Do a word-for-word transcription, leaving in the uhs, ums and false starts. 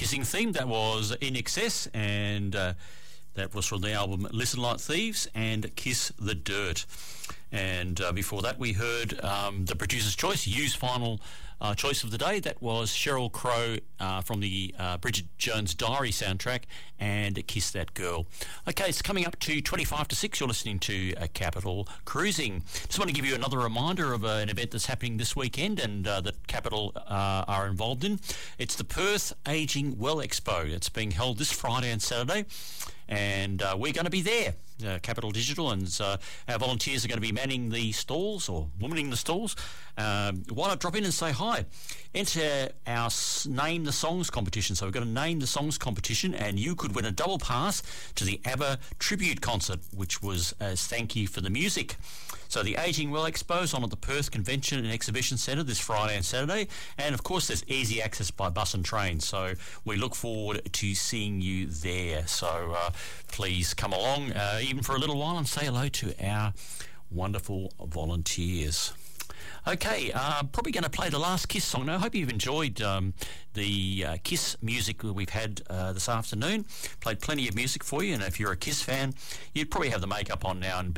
kissing theme. That was In Excess, and uh, that was from the album Listen Like Thieves and Kiss the Dirt. And uh, before that, we heard um, the producer's choice, U's final uh, choice of the day. That was Sheryl Crow uh, from the uh, Bridget Jones' Diary soundtrack, and Kiss That Girl. Okay, it's coming up to twenty-five to six. You're listening to uh, Capital Cruising. Just want to give you another reminder of uh, an event that's happening this weekend and uh, that Capital uh, are involved in. It's the Perth Ageing Well Expo. It's being held this Friday and Saturday, and uh, we're going to be there. Uh, Capital Digital and uh, our volunteers are going to be manning the stalls or womaning the stalls. Um, why not drop in and say hi? Enter our s- Name the Songs competition. So we've got a Name the Songs competition, and you could win a double pass to the ABBA tribute concert, which was as thank you for the music. So the Ageing Well Expo is on at the Perth Convention and Exhibition Centre this Friday and Saturday, and of course there's easy access by bus and train, so we look forward to seeing you there. So uh, please come along uh, even for a little while and say hello to our wonderful volunteers. Okay, uh, probably going to play the last Kiss song now. I hope you've enjoyed um, the uh, Kiss music that we've had uh, this afternoon. Played plenty of music for you, and if you're a Kiss fan, you'd probably have the makeup on now and